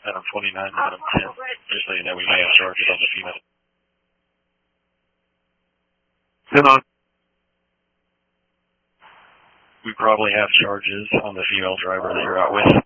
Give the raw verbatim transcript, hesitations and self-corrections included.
Adam twenty-nine, Adam ten. Just so you know, we may have charges on the female. ten on. We probably have charges on the female driver that you're out with.